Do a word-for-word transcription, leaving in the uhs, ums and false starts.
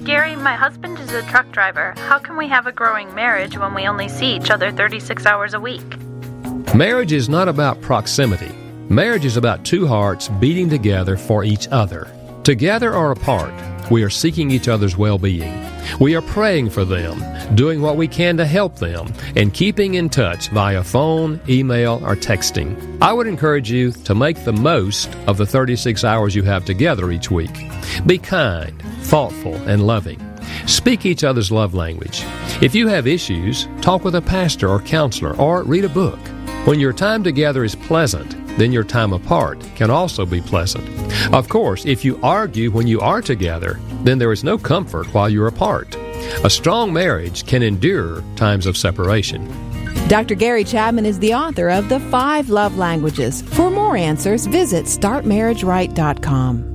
Gary, my husband is a truck driver. How can we have a growing marriage when we only see each other thirty-six hours a week? Marriage is not about proximity. Marriage is about two hearts beating together for each other. Together or apart, we are seeking each other's well-being. We are praying for them, doing what we can to help them, and keeping in touch via phone, email, or texting. I would encourage you to make the most of the thirty-six hours you have together each week. Be kind, thoughtful, and loving. Speak each other's love language. If you have issues, talk with a pastor or counselor, or read a book. When your time together is pleasant, then your time apart can also be pleasant. Of course, if you argue when you are together, then there is no comfort while you're apart. A strong marriage can endure times of separation. Doctor Gary Chapman is the author of The Five Love Languages. For more answers, visit start marriage right dot com.